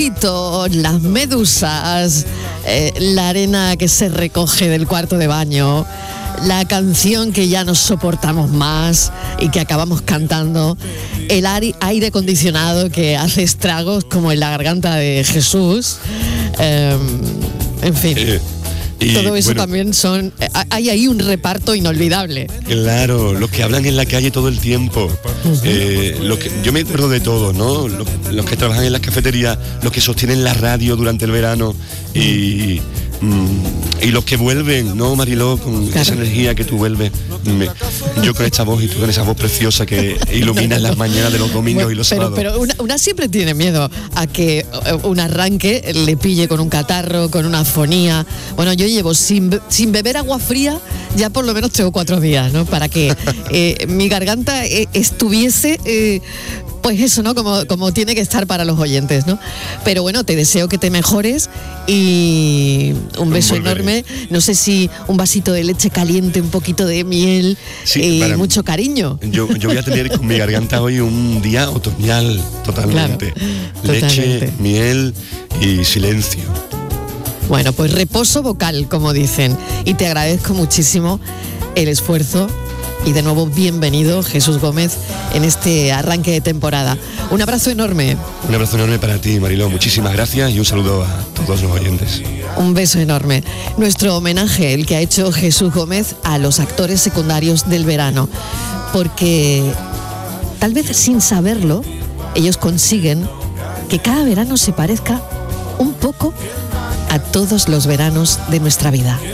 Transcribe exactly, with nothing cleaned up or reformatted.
Las medusas, eh, la arena que se recoge del cuarto de baño, la canción que ya no soportamos más y que acabamos cantando, el aire acondicionado que hace estragos como en la garganta de Jesús, eh, en fin. Eh. Y, todo eso bueno, también son... Hay ahí un reparto inolvidable. Claro, los que hablan en la calle todo el tiempo. Uh-huh. Eh, los que, yo me acuerdo de todo, ¿no? Los, los que trabajan en las cafeterías, los que sostienen la radio durante el verano y, mm, y los que vuelven, ¿no, Mariló? Con claro. esa energía que tú vuelves. Me, yo con esta voz y tú con esa voz preciosa que ilumina las mañanas de los domingos bueno, y los pero, sábados. Pero una, una siempre tiene miedo a que un arranque le pille con un catarro, con una afonía. Bueno, yo llevo sin, sin beber agua fría ya por lo menos tres o cuatro días, ¿no? Para que eh, mi garganta eh, estuviese... Eh, pues eso, ¿no? Como, como tiene que estar para los oyentes, ¿no? Pero bueno, te deseo que te mejores y un beso enorme. No sé si un vasito de leche caliente, un poquito de miel sí, y para, mucho cariño. Yo, yo voy a tener con mi garganta hoy un día otoñal totalmente. Claro, leche, totalmente. Miel y silencio. Bueno, pues reposo vocal, como dicen. Y te agradezco muchísimo el esfuerzo. Y de nuevo, bienvenido, Jesús Gómez, en este arranque de temporada. Un abrazo enorme. Un abrazo enorme para ti, Mariló. Muchísimas gracias y un saludo a todos los oyentes. Un beso enorme. Nuestro homenaje, el que ha hecho Jesús Gómez a los actores secundarios del verano. Porque, tal vez sin saberlo, ellos consiguen que cada verano se parezca un poco a todos los veranos de nuestra vida.